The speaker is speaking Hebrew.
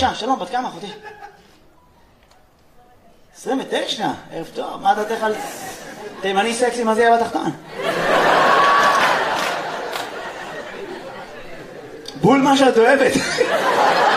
בבקשה, שלום, בת כמה אחותי? 29, ערב טוב, מה דעתך על תימני סקסי, מה זה יהיה בתחתון? בול מה שאת אוהבת.